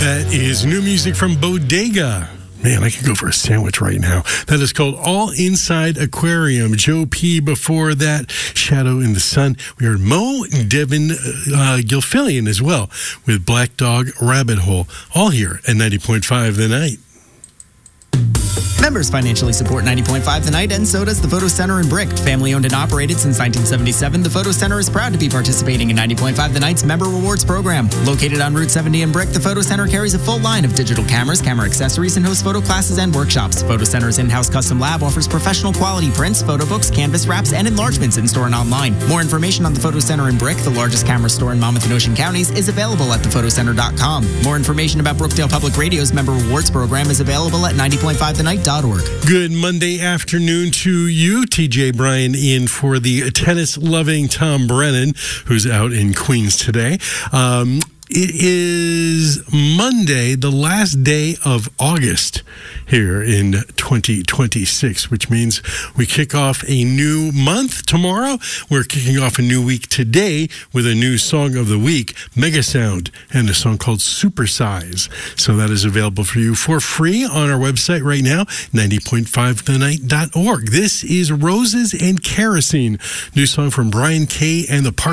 That is new music from Bodega. Man, I could go for a sandwich right now. That is called All Inside Aquarium. Joe P. before that, Shadow in the Sun. We heard Mo Devin Gilfillian as well with Black Dog Rabbit Hole. All here at 90.5 The Night. Members financially support 90.5 The Night, and so does the Photo Center in Brick. Family owned and operated since 1977, the Photo Center is proud to be participating in 90.5 The Night's Member Rewards program. Located on Route 70 in Brick, the Photo Center carries a full line of digital cameras, camera accessories, and hosts photo classes and workshops. Photo Center's in-house custom lab offers professional quality prints, photo books, canvas wraps, and enlargements in-store and online. More information on the Photo Center in Brick, the largest camera store in Monmouth and Ocean counties, is available at thephotoCenter.com. More information about Brookdale Public Radio's Member Rewards program is available at 90.5thenight.org. Good Monday afternoon to you. TJ Bryan in for the tennis-loving Tom Brennan, who's out in Queens today. It is Monday, the last day of August here in 2026, which means we kick off a new month tomorrow. We're kicking off a new week today with a new song of the week, Mega Sound, and a song called Supersize. So that is available for you for free on our website right now, 90.5thenight.org. This is Roses and Kerosene, new song from Brian Kay and the Park.